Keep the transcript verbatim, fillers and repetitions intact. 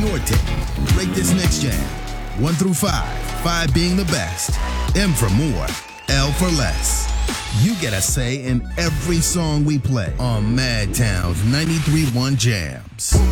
your take. Rate this next jam. One through five. Five being the best. M for more. L for less. You get a say in every song we play on Madtown's ninety-three point one Jams.